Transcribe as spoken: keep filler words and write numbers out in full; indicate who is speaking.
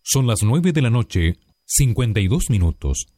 Speaker 1: Son las nueve de la noche, cincuenta y dos minutos.